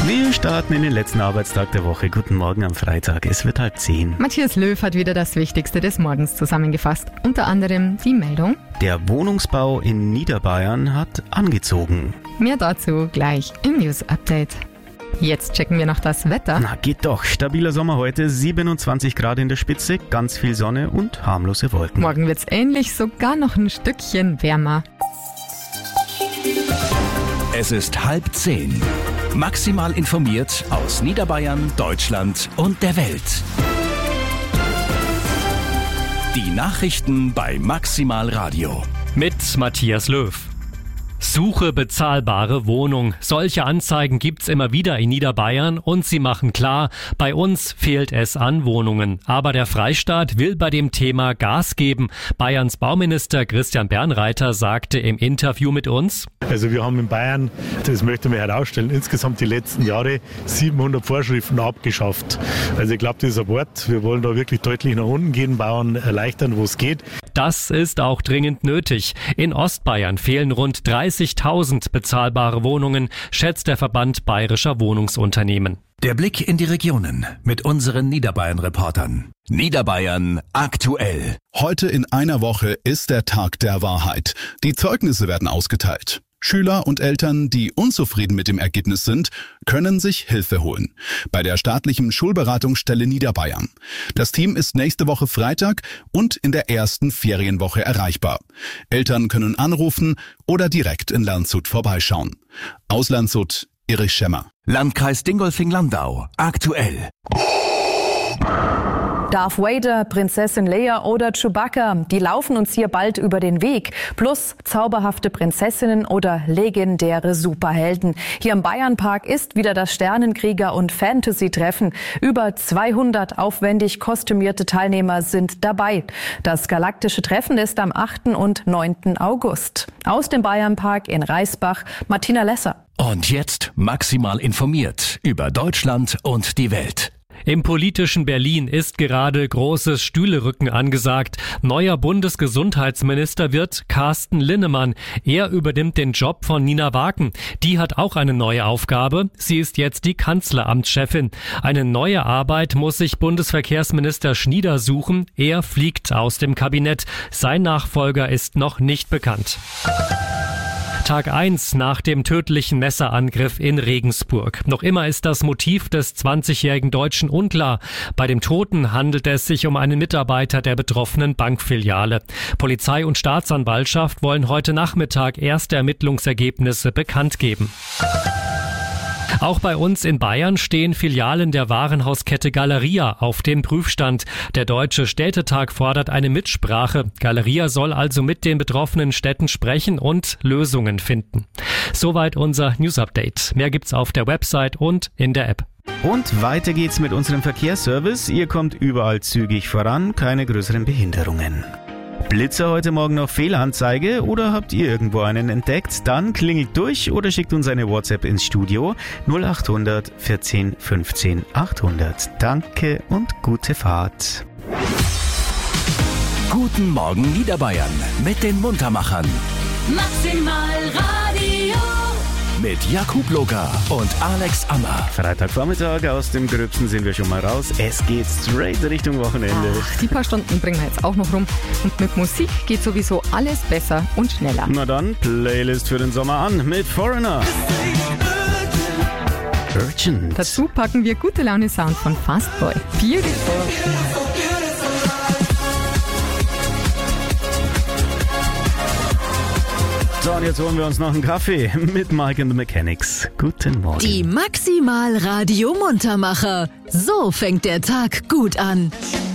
Wir starten in den letzten Arbeitstag der Woche. Guten Morgen am Freitag. Es wird 9:30. Matthias Löw hat wieder das Wichtigste des Morgens zusammengefasst. Unter anderem die Meldung: Der Wohnungsbau in Niederbayern hat angezogen. Mehr dazu gleich im News-Update. Jetzt checken wir noch das Wetter. Na, geht doch. Stabiler Sommer heute, 27 Grad in der Spitze, ganz viel Sonne und harmlose Wolken. Morgen wird's ähnlich, sogar noch ein Stückchen wärmer. Es ist 9:30. Maximal informiert aus Niederbayern, Deutschland und der Welt. Die Nachrichten bei Maximal Radio. Mit Matthias Löw. Suche bezahlbare Wohnung. Solche Anzeigen gibt's immer wieder in Niederbayern und sie machen klar, bei uns fehlt es an Wohnungen. Aber der Freistaat will bei dem Thema Gas geben. Bayerns Bauminister Christian Bernreiter sagte im Interview mit uns: Also wir haben in Bayern, das möchte man herausstellen, insgesamt die letzten Jahre 700 Vorschriften abgeschafft. Also ich glaube, das ist ein Wort. Wir wollen da wirklich deutlich nach unten gehen, Bauern erleichtern, wo es geht. Das ist auch dringend nötig. In Ostbayern fehlen rund 30.000 bezahlbare Wohnungen, schätzt der Verband bayerischer Wohnungsunternehmen. Der Blick in die Regionen mit unseren Niederbayern-Reportern. Niederbayern aktuell. Heute in einer Woche ist der Tag der Wahrheit. Die Zeugnisse werden ausgeteilt. Schüler und Eltern, die unzufrieden mit dem Ergebnis sind, können sich Hilfe holen. Bei der staatlichen Schulberatungsstelle Niederbayern. Das Team ist nächste Woche Freitag und in der ersten Ferienwoche erreichbar. Eltern können anrufen oder direkt in Landshut vorbeischauen. Aus Landshut, Erich Schemmer. Landkreis Dingolfing-Landau aktuell. Darth Vader, Prinzessin Leia oder Chewbacca, die laufen uns hier bald über den Weg. Plus zauberhafte Prinzessinnen oder legendäre Superhelden. Hier im Bayernpark ist wieder das Sternenkrieger- und Fantasy-Treffen. Über 200 aufwendig kostümierte Teilnehmer sind dabei. Das galaktische Treffen ist am 8. und 9. August. Aus dem Bayernpark in Reisbach, Martina Lesser. Und jetzt maximal informiert über Deutschland und die Welt. Im politischen Berlin ist gerade großes Stühlerücken angesagt. Neuer Bundesgesundheitsminister wird Carsten Linnemann. Er übernimmt den Job von Nina Waken. Die hat auch eine neue Aufgabe. Sie ist jetzt die Kanzleramtschefin. Eine neue Arbeit muss sich Bundesverkehrsminister Schnieder suchen. Er fliegt aus dem Kabinett. Sein Nachfolger ist noch nicht bekannt. Tag 1 nach dem tödlichen Messerangriff in Regensburg. Noch immer ist das Motiv des 20-jährigen Deutschen unklar. Bei dem Toten handelt es sich um einen Mitarbeiter der betroffenen Bankfiliale. Polizei und Staatsanwaltschaft wollen heute Nachmittag erste Ermittlungsergebnisse bekannt geben. Auch bei uns in Bayern stehen Filialen der Warenhauskette Galeria auf dem Prüfstand. Der Deutsche Städtetag fordert eine Mitsprache. Galeria soll also mit den betroffenen Städten sprechen und Lösungen finden. Soweit unser News-Update. Mehr gibt's auf der Website und in der App. Und weiter geht's mit unserem Verkehrsservice. Ihr kommt überall zügig voran, keine größeren Behinderungen. Blitzer heute Morgen noch Fehlanzeige oder habt ihr irgendwo einen entdeckt? Dann klingelt durch oder schickt uns eine WhatsApp ins Studio 0800 14 15 800. Danke und gute Fahrt. Guten Morgen Niederbayern mit den Muntermachern. Maximal Radio. Mit Jakub Locker und Alex Ammer. Freitagvormittag, aus dem Gröbsten sind wir schon mal raus. Es geht straight Richtung Wochenende. Ach, die paar Stunden bringen wir jetzt auch noch rum. Und mit Musik geht sowieso alles besser und schneller. Na dann, Playlist für den Sommer an mit Foreigner. Urgent. Dazu packen wir gute Laune Sound von Fastboy. Beautiful. So, und jetzt holen wir uns noch einen Kaffee mit Mike and the Mechanics. Guten Morgen. Die Maximal Radio Muntermacher. So fängt der Tag gut an.